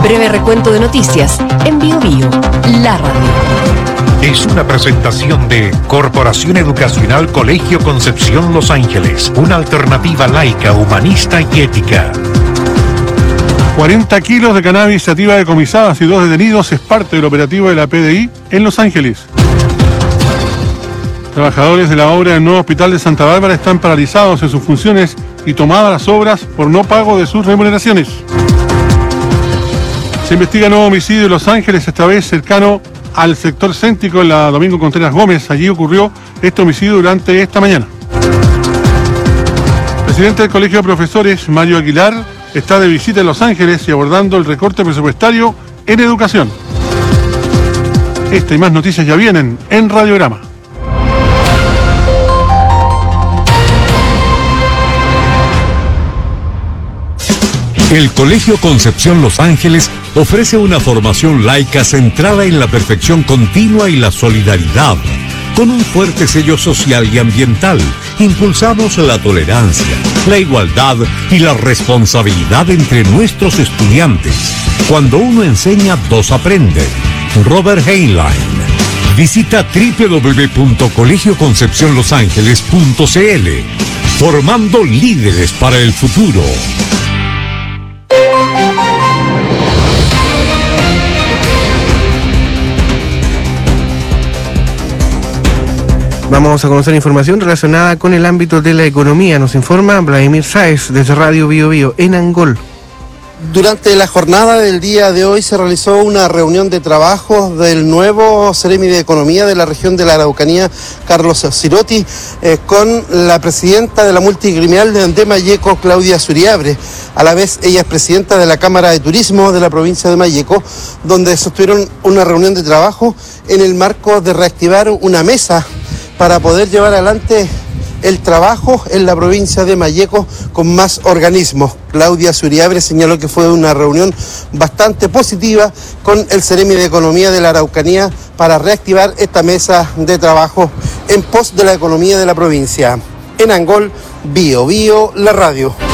Breve recuento de noticias en Bio Bio, la radio. Es una presentación de Corporación Educacional Colegio Concepción Los Ángeles, una alternativa laica, humanista y ética. 40 kilos de cannabis sativa decomisadas y 2 detenidos es parte del operativo de la PDI en Los Ángeles. Trabajadores de la obra del nuevo hospital de Santa Bárbara están paralizados en sus funciones y tomadas las obras por no pago de sus remuneraciones. Se investiga nuevo homicidio en Los Ángeles, esta vez cercano al sector céntrico en la Domingo Contreras Gómez. Allí ocurrió este homicidio durante esta mañana. El presidente del Colegio de Profesores, Mario Aguilar, está de visita en Los Ángeles y abordando el recorte presupuestario en educación. Esta y más noticias ya vienen en Radiograma. El Colegio Concepción Los Ángeles ofrece una formación laica centrada en la perfección continua y la solidaridad. Con un fuerte sello social y ambiental, impulsamos la tolerancia, la igualdad y la responsabilidad entre nuestros estudiantes. Cuando uno enseña, dos aprenden. Robert Heinlein. Visita www.colegioconcepcionlosangeles.cl. Formando líderes para el futuro. Vamos a conocer información relacionada con el ámbito de la economía. Nos informa Vladimir Sáez desde Radio Bio Bio en Angol. Durante la jornada del día de hoy se realizó una reunión de trabajo del nuevo Ceremi de Economía de la región de la Araucanía, Carlos Cirotti, con la presidenta de la multigremial de Malleco, Claudia Suriabre. A la vez ella es presidenta de la Cámara de Turismo de la provincia de Malleco, donde sostuvieron una reunión de trabajo en el marco de reactivar una mesa para poder llevar adelante el trabajo en la provincia de Malleco con más organismos. Claudia Suriabre señaló que fue una reunión bastante positiva con el Ceremi de Economía de la Araucanía para reactivar esta mesa de trabajo en pos de la economía de la provincia. En Angol, Bio Bio, la radio.